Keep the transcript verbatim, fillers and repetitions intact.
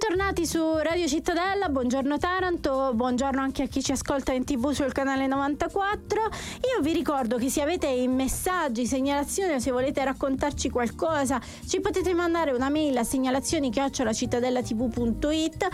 Bentornati su Radio Cittadella, buongiorno Taranto, buongiorno anche a chi ci ascolta in tv sul canale novantaquattro. Io vi ricordo che se avete messaggi, segnalazioni o se volete raccontarci qualcosa, ci potete mandare una mail a segnalazioni chiocciola cittadellatv punto it